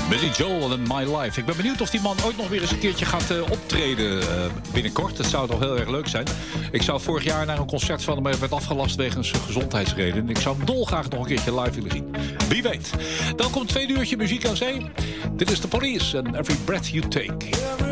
Billy Joel en My Life. Ik ben benieuwd of die man ooit nog weer eens een keertje gaat optreden binnenkort. Dat zou toch heel erg leuk zijn. Ik zou vorig jaar naar een concert van hem, maar werd afgelast wegens gezondheidsredenen. Ik zou hem dolgraag nog een keertje live willen zien. Wie weet. Dan komt 2 uurtje muziek aan zee. Dit is The Police en Every Breath You Take.